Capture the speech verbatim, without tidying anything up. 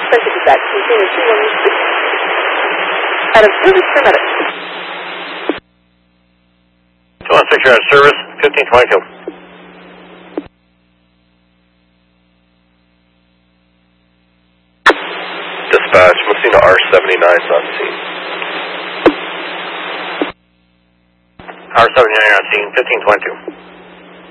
Expensive dispatch, container two one six. Out of service for medic. two one six, you're out of service, fifteen twenty-two. Dispatch, Messina R seventy-nine is on scene. R seventy-nine on scene, fifteen twenty-two.